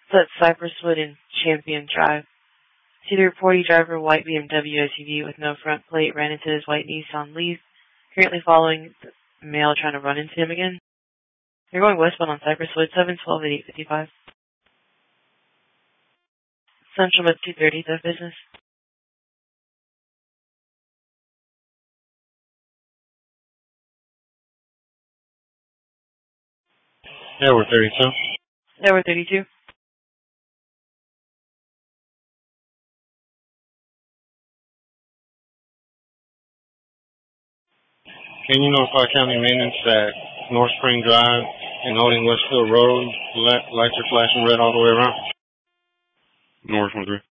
That's Cypresswood and Champion Drive. See the reporting driver, white BMW SUV with no front plate, ran into his white Nissan Leaf, currently following the male trying to run into him again. You're going westbound on Cypresswood, 712 at 855. Central at 230, the business. Yeah, we're 32. Yeah, we're 32. Can you notify County Maintenance that North Spring Drive and Olding Westfield Road lights are flashing red all the way around? North 1-3.